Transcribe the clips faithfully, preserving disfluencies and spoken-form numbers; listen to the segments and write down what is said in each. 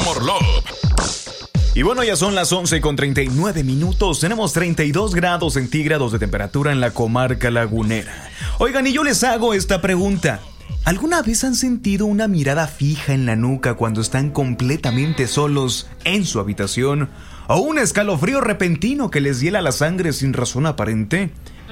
Tremor Love. Y bueno, ya son las once con treinta y nueve minutos. Tenemos treinta y dos grados centígrados de temperatura en la comarca lagunera. Oigan, y yo les hago esta pregunta. ¿Alguna vez han sentido una mirada fija en la nuca cuando están completamente solos en su habitación? ¿O un escalofrío repentino que les hiela la sangre sin razón aparente?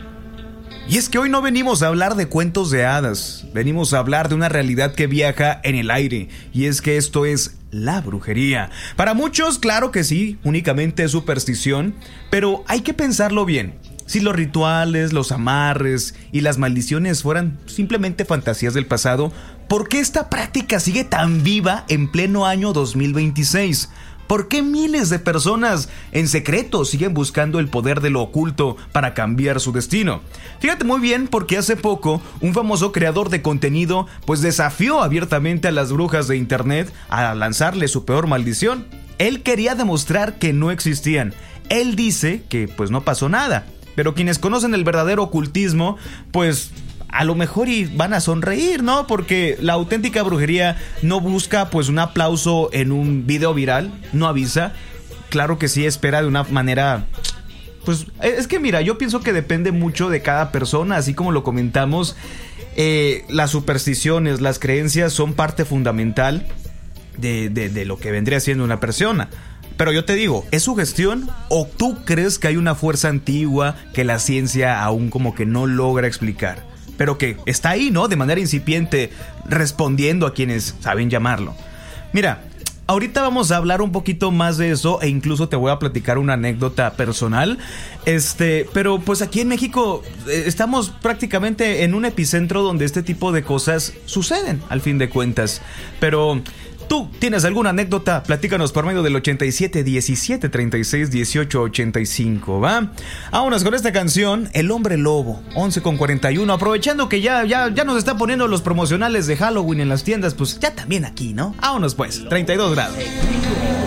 Y es que hoy no venimos a hablar de cuentos de hadas, venimos a hablar de una realidad que viaja en el aire, y es que esto es la brujería. Para muchos, claro que sí, únicamente es superstición, pero hay que pensarlo bien. Si los rituales, los amarres y las maldiciones fueran simplemente fantasías del pasado, ¿por qué esta práctica sigue tan viva en pleno año dos mil veintiséis? ¿Por qué miles de personas en secreto siguen buscando el poder de lo oculto para cambiar su destino? Fíjate muy bien, porque hace poco un famoso creador de contenido pues desafió abiertamente a las brujas de internet a lanzarle su peor maldición. Él quería demostrar que no existían. Él dice que pues no pasó nada, pero quienes conocen el verdadero ocultismo pues a lo mejor y van a sonreír, ¿no? Porque la auténtica brujería no busca pues un aplauso en un video viral, no avisa. Claro que sí espera de una manera... Pues es que mira, yo pienso que depende mucho de cada persona, así como lo comentamos. Eh, las supersticiones, las creencias son parte fundamental de, de, de lo que vendría siendo una persona. Pero yo te digo, ¿es sugestión o tú crees que hay una fuerza antigua que la ciencia aún como que no logra explicar? Pero que está ahí, ¿no? De manera incipiente, respondiendo a quienes saben llamarlo. Mira, ahorita vamos a hablar un poquito más de eso e incluso te voy a platicar una anécdota personal. Este, pero pues aquí en México eh, estamos prácticamente en un epicentro donde este tipo de cosas suceden, al fin de cuentas. Pero... ¿tú tienes alguna anécdota? Platícanos por medio del ochenta y siete, diecisiete, treinta y seis, dieciocho, ochenta y cinco, ¿va? Vámonos con esta canción, El Hombre Lobo, once con cuarenta y uno. Aprovechando que ya, ya, ya nos está poniendo los promocionales de Halloween en las tiendas, pues ya también aquí, ¿no? Vámonos pues, treinta y dos grados.